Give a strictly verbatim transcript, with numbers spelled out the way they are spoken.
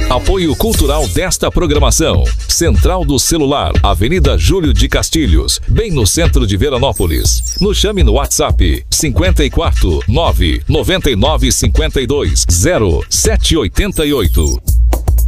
Apoio cultural desta programação. Central do Celular, Avenida Júlio de Castilhos, bem no centro de Veranópolis. Nos chame no WhatsApp cinquenta e quatro, nove, noventa e nove, cinquenta e dois, zero sete oitenta e oito.